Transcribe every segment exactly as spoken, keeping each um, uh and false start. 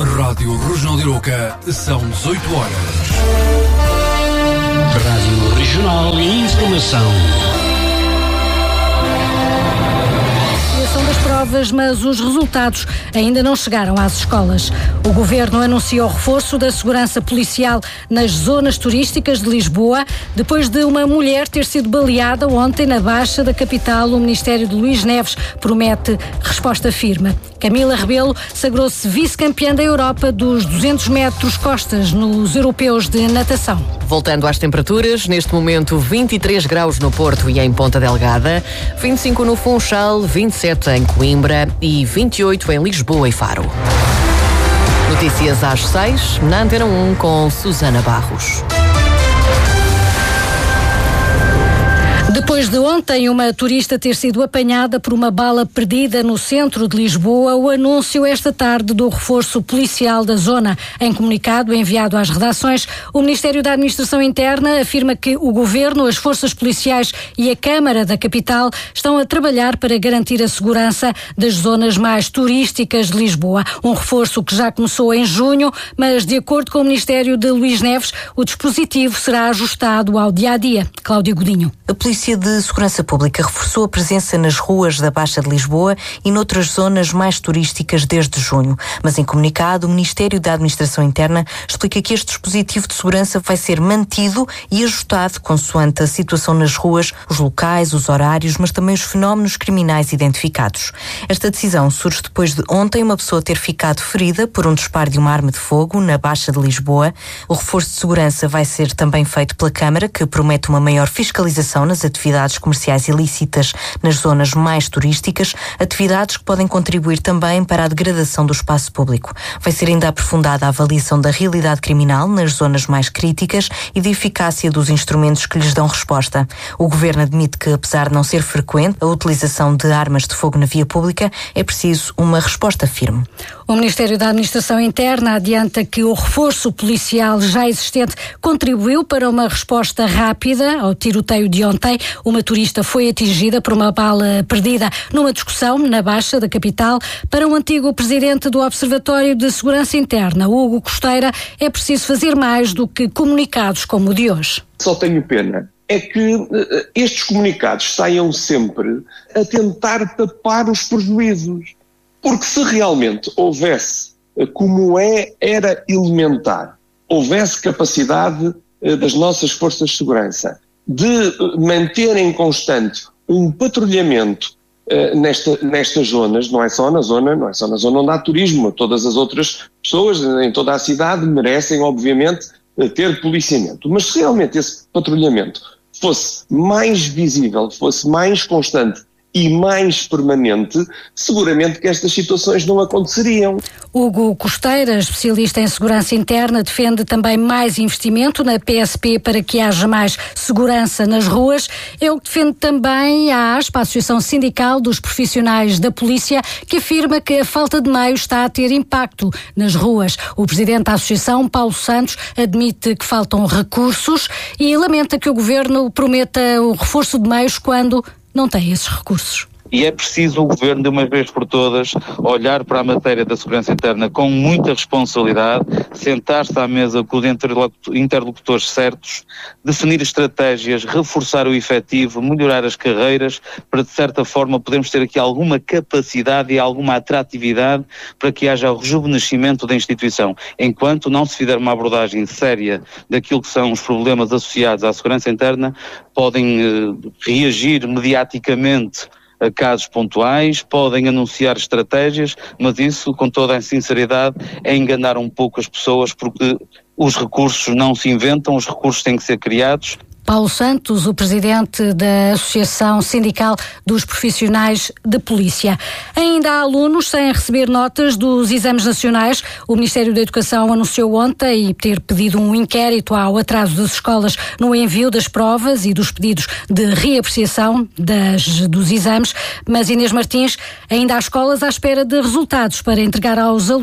Rádio Regional de Arouca, são dezoito horas. Rádio Regional e Informação. São das provas, mas os resultados ainda não chegaram às escolas. O Governo anunciou o reforço da segurança policial nas zonas turísticas de Lisboa, depois de uma mulher ter sido baleada ontem na Baixa da capital. O Ministério de Luís Neves promete resposta firme. Camila Rebelo sagrou-se vice-campeã da Europa dos duzentos metros costas nos europeus de natação. Voltando às temperaturas, neste momento vinte e três graus no Porto e em Ponta Delgada, vinte e cinco no Funchal, vinte e sete em Coimbra e vinte e oito em Lisboa e Faro. Notícias às seis, na Antena um, com Susana Barros. Depois de ontem uma turista ter sido apanhada por uma bala perdida no centro de Lisboa, o anúncio esta tarde do reforço policial da zona. Em comunicado enviado às redações, o Ministério da Administração Interna afirma que o Governo, as forças policiais e a Câmara da capital estão a trabalhar para garantir a segurança das zonas mais turísticas de Lisboa. Um reforço que já começou em junho, mas de acordo com o Ministério de Luís Neves, o dispositivo será ajustado ao dia-a-dia. Cláudio Godinho. A Polícia de Segurança Pública reforçou a presença nas ruas da Baixa de Lisboa e noutras zonas mais turísticas desde junho. Mas em comunicado, o Ministério da Administração Interna explica que este dispositivo de segurança vai ser mantido e ajustado consoante a situação nas ruas, os locais, os horários, mas também os fenómenos criminais identificados. Esta decisão surge depois de ontem uma pessoa ter ficado ferida por um disparo de uma arma de fogo na Baixa de Lisboa. O reforço de segurança vai ser também feito pela Câmara, que promete uma maior fiscalização nas atividades comerciais ilícitas nas zonas mais turísticas, atividades que podem contribuir também para a degradação do espaço público. Vai ser ainda aprofundada a avaliação da realidade criminal nas zonas mais críticas e da eficácia dos instrumentos que lhes dão resposta. O Governo admite que, apesar de não ser frequente a utilização de armas de fogo na via pública, é preciso uma resposta firme. O Ministério da Administração Interna adianta que o reforço policial já existente contribuiu para uma resposta rápida ao tiroteio de ontem. Uma turista foi atingida por uma bala perdida numa discussão na Baixa da capital. Para o antigo presidente do Observatório de Segurança Interna, Hugo Costeira, é preciso fazer mais do que comunicados como o de hoje. Só tenho pena é que uh, estes comunicados saiam sempre a tentar tapar os prejuízos. Porque se realmente houvesse, como é, era elementar, houvesse capacidade uh, das nossas forças de segurança de manterem constante um patrulhamento uh, nesta, nestas zonas, não é só na zona, não é só na zona onde há turismo, todas as outras pessoas em toda a cidade merecem, obviamente, uh, ter policiamento. Mas se realmente esse patrulhamento fosse mais visível, fosse mais constante e mais permanente, seguramente que estas situações não aconteceriam. Hugo Costeira, especialista em segurança interna, defende também mais investimento na P S P para que haja mais segurança nas ruas. É o que defende também a ASP, a Associação Sindical dos Profissionais da Polícia, que afirma que a falta de meios está a ter impacto nas ruas. O presidente da Associação, Paulo Santos, admite que faltam recursos e lamenta que o Governo prometa o reforço de meios quando não tem esses recursos. E é preciso o Governo, de uma vez por todas, olhar para a matéria da segurança interna com muita responsabilidade, sentar-se à mesa com os interlocutores certos, definir estratégias, reforçar o efetivo, melhorar as carreiras, para de certa forma podermos ter aqui alguma capacidade e alguma atratividade para que haja o rejuvenescimento da instituição. Enquanto não se fizer uma abordagem séria daquilo que são os problemas associados à segurança interna, podem eh, reagir mediaticamente a casos pontuais, podem anunciar estratégias, mas isso, com toda a sinceridade, é enganar um pouco as pessoas, porque os recursos não se inventam, os recursos têm que ser criados. Paulo Santos, o presidente da Associação Sindical dos Profissionais de Polícia. Ainda há alunos sem receber notas dos exames nacionais. O Ministério da Educação anunciou ontem ter pedido um inquérito ao atraso das escolas no envio das provas e dos pedidos de reapreciação das, dos exames. Mas, Inês Martins, ainda há escolas à espera de resultados para entregar aos alunos.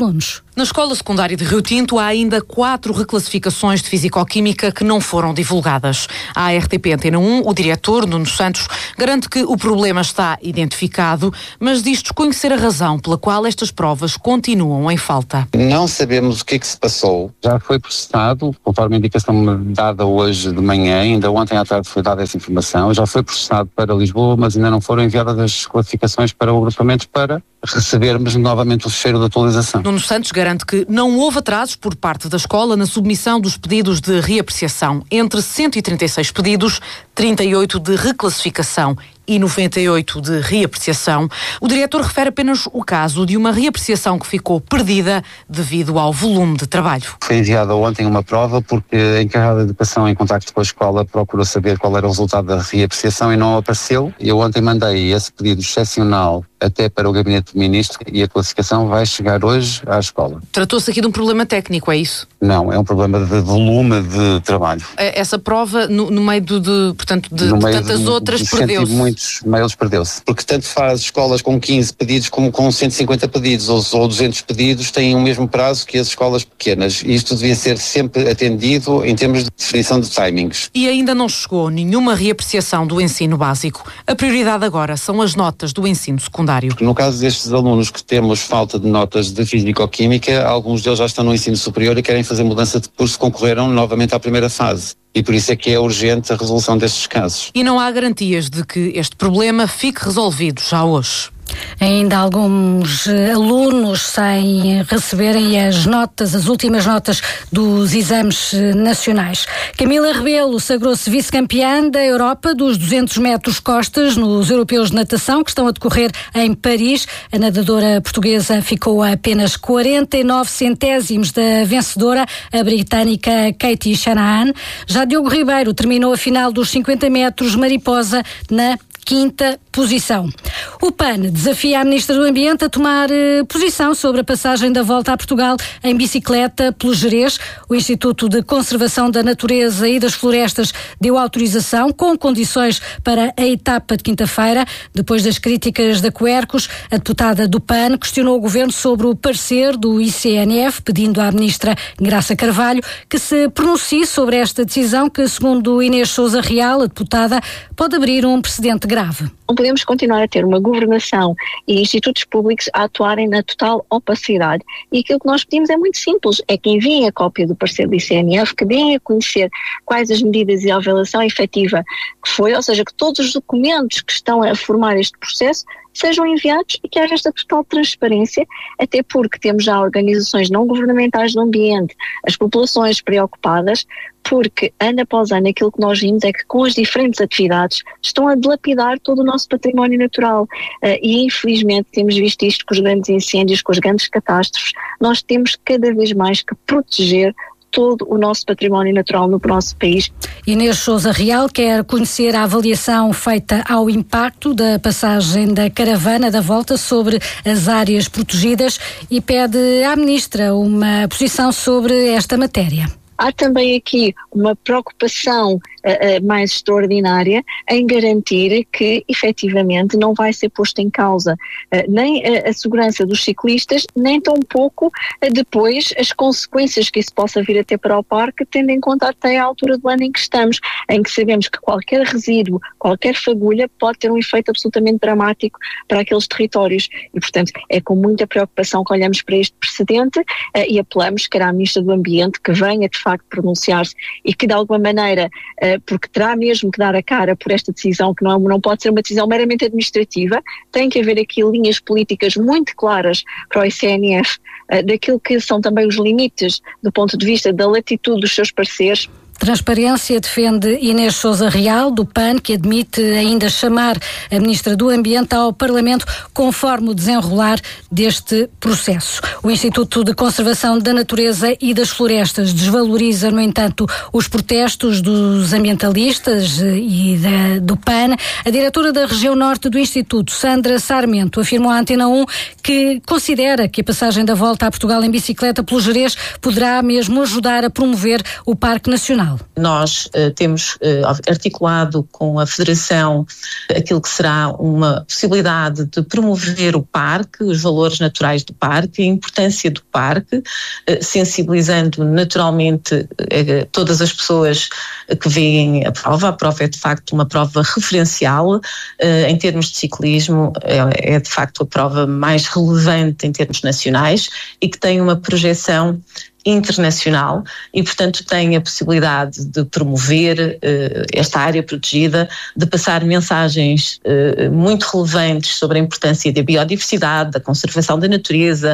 Na escola secundária de Rio Tinto há ainda quatro reclassificações de Fisicoquímica que não foram divulgadas. À R T P Antena um, o diretor, Nuno Santos, garante que o problema está identificado, mas diz desconhecer a razão pela qual estas provas continuam em falta. Não sabemos o que é que se passou. Já foi processado, conforme a indicação dada hoje de manhã, ainda ontem à tarde foi dada essa informação, já foi processado para Lisboa, mas ainda não foram enviadas as classificações para o agrupamento para recebermos novamente o fecheiro de atualização. Nuno Santos garante que não houve atrasos por parte da escola na submissão dos pedidos de reapreciação. Entre cento e trinta e seis pedidos, trinta e oito de reclassificação e noventa e oito de reapreciação. O diretor refere apenas o caso de uma reapreciação que ficou perdida devido ao volume de trabalho. Foi enviada ontem uma prova porque a encarregada de educação, em contacto com a escola, procurou saber qual era o resultado da reapreciação e não apareceu. Eu ontem mandei esse pedido excepcional até para o gabinete do ministro e a classificação vai chegar hoje à escola. Tratou-se aqui de um problema técnico, é isso? Não, é um problema de volume de trabalho. Essa prova, no, no meio de, de, portanto, de, de tantas de, outras, de perdeu-se? Muitos mails perdeu-se. Porque tanto faz escolas com quinze pedidos como com cento e cinquenta pedidos ou, ou duzentos pedidos têm o mesmo prazo que as escolas pequenas. E isto devia ser sempre atendido em termos de definição de timings. E ainda não chegou nenhuma reapreciação do ensino básico. A prioridade agora são as notas do ensino secundário. No caso destes alunos que temos falta de notas de Fisicoquímica, alguns deles já estão no ensino superior e querem fazer mudança de curso, concorreram novamente à primeira fase. E por isso é que é urgente a resolução destes casos. E não há garantias de que este problema fique resolvido já hoje. Ainda alguns alunos sem receberem as notas, as últimas notas dos exames nacionais. Camila Rebelo sagrou-se vice-campeã da Europa dos duzentos metros costas nos europeus de natação que estão a decorrer em Paris. A nadadora portuguesa ficou a apenas quarenta e nove centésimos da vencedora, a britânica Katie Shanahan. Já Diogo Ribeiro terminou a final dos cinquenta metros mariposa na quinta posição. O P A N desafia a Ministra do Ambiente a tomar eh, posição sobre a passagem da Volta a Portugal em bicicleta pelo Gerês. O Instituto de Conservação da Natureza e das Florestas deu autorização com condições para a etapa de quinta-feira. Depois das críticas da Quercus, a deputada do P A N questionou o Governo sobre o parecer do I C N F, pedindo à Ministra Graça Carvalho que se pronuncie sobre esta decisão que, segundo Inês Sousa Real, a deputada, pode abrir um precedente grave. Não podemos continuar a ter uma governação e institutos públicos a atuarem na total opacidade. E aquilo que nós pedimos é muito simples, é que enviem a cópia do parecer do I C N F, que deem a conhecer quais as medidas e a avaliação efetiva que foi, ou seja, que todos os documentos que estão a formar este processo sejam enviados e que haja esta total transparência, até porque temos já organizações não governamentais do ambiente, as populações preocupadas, porque ano após ano aquilo que nós vimos é que com as diferentes atividades estão a dilapidar todo o nosso património natural uh, e infelizmente temos visto isto com os grandes incêndios, com as grandes catástrofes. Nós temos cada vez mais que proteger todo o nosso património natural no nosso país. Inês Sousa Real quer conhecer a avaliação feita ao impacto da passagem da caravana da Volta sobre as áreas protegidas e pede à Ministra uma posição sobre esta matéria. Há também aqui uma preocupação uh, uh, mais extraordinária em garantir que, efetivamente, não vai ser posto em causa uh, nem a, a segurança dos ciclistas, nem tampouco uh, depois as consequências que isso possa vir a ter para o parque, tendo em conta até a altura do ano em que estamos, em que sabemos que qualquer resíduo, qualquer fagulha pode ter um efeito absolutamente dramático para aqueles territórios. E, portanto, é com muita preocupação que olhamos para este precedente uh, e apelamos quer à Ministra do Ambiente que venha, de facto, pronunciar-se e que de alguma maneira, uh, porque terá mesmo que dar a cara por esta decisão, que não, não pode ser uma decisão meramente administrativa, tem que haver aqui linhas políticas muito claras para o I C N F, uh, daquilo que são também os limites do ponto de vista da latitude dos seus pareceres. Transparência defende Inês Sousa Real, do P A N, que admite ainda chamar a Ministra do Ambiente ao Parlamento conforme o desenrolar deste processo. O Instituto de Conservação da Natureza e das Florestas desvaloriza, no entanto, os protestos dos ambientalistas e da, do P A N. A diretora da região norte do Instituto, Sandra Sarmento, afirmou à Antena um que considera que a passagem da Volta a Portugal em bicicleta pelo Gerês poderá mesmo ajudar a promover o Parque Nacional. Nacional. Nós uh, temos uh, articulado com a Federação aquilo que será uma possibilidade de promover o parque, os valores naturais do parque, a importância do parque, uh, sensibilizando naturalmente uh, todas as pessoas que veem a prova. A prova é de facto uma prova referencial uh, em termos de ciclismo, é, é de facto a prova mais relevante em termos nacionais e que tem uma projeção internacional e, portanto, tem a possibilidade de promover uh, esta área protegida, de passar mensagens uh, muito relevantes sobre a importância da biodiversidade, da conservação da natureza.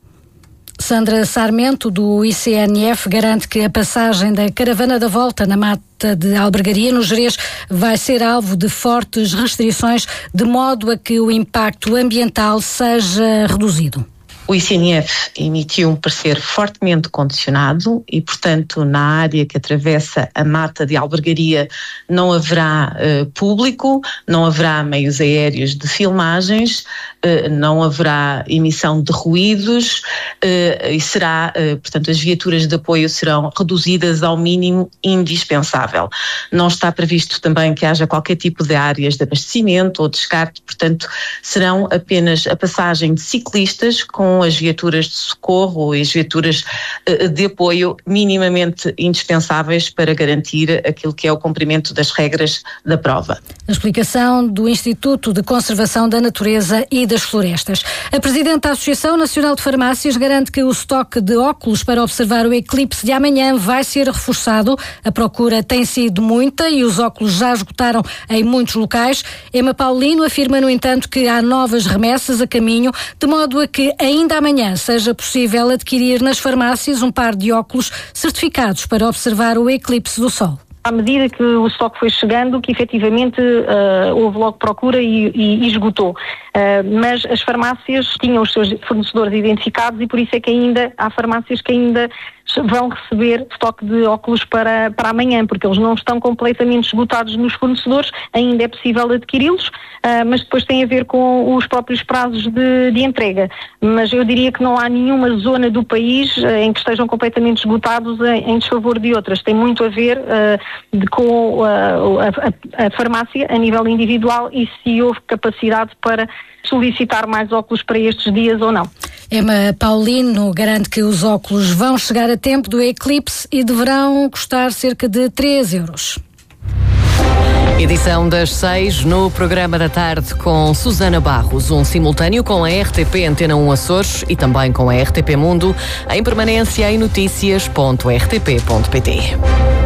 Sandra Sarmento, do I C N F, garante que a passagem da Caravana da Volta na Mata de Albergaria, no Gerês, vai ser alvo de fortes restrições, de modo a que o impacto ambiental seja reduzido. O I C N F emitiu um parecer fortemente condicionado e, portanto, na área que atravessa a Mata de Albergaria não haverá uh, público, não haverá meios aéreos de filmagens, uh, não haverá emissão de ruídos uh, e será, uh, portanto, as viaturas de apoio serão reduzidas ao mínimo indispensável. Não está previsto também que haja qualquer tipo de áreas de abastecimento ou descarte, portanto, serão apenas a passagem de ciclistas com as viaturas de socorro e as viaturas de apoio minimamente indispensáveis para garantir aquilo que é o cumprimento das regras da prova. A explicação do Instituto de Conservação da Natureza e das Florestas. A Presidente da Associação Nacional de Farmácias garante que o estoque de óculos para observar o eclipse de amanhã vai ser reforçado. A procura tem sido muita e os óculos já esgotaram em muitos locais. Emma Paulino afirma, no entanto, que há novas remessas a caminho, de modo a que ainda amanhã seja possível adquirir nas farmácias um par de óculos certificados para observar o eclipse do Sol. À medida que o estoque foi chegando, que efetivamente uh, houve logo procura e, e, e esgotou. Uh, mas as farmácias tinham os seus fornecedores identificados e por isso é que ainda há farmácias que ainda vão receber estoque de óculos para, para amanhã, porque eles não estão completamente esgotados nos fornecedores, ainda é possível adquiri-los, uh, mas depois tem a ver com os próprios prazos de, de entrega. Mas eu diria que não há nenhuma zona do país uh, em que estejam completamente esgotados em, em desfavor de outras. Tem muito a ver uh, de, com uh, a, a, a farmácia a nível individual e se houve capacidade para solicitar mais óculos para estes dias ou não. Emma Paulino garante que os óculos vão chegar a tempo do eclipse e deverão custar cerca de três euros. Edição das seis no programa da tarde com Susana Barros, um simultâneo com a R T P Antena um Açores e também com a R T P Mundo, em permanência em notícias ponto r t p ponto p t.